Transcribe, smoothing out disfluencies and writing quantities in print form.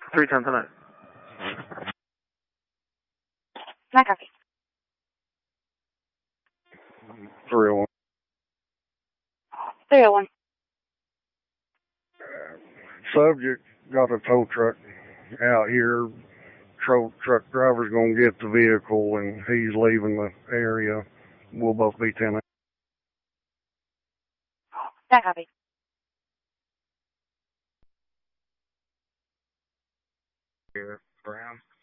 310 tonight. Not copy. 301. 301. Subject got a tow truck out here. Truck driver's gonna get the vehicle and he's leaving the area. We'll both be 10. Not copy. Yeah, Brown.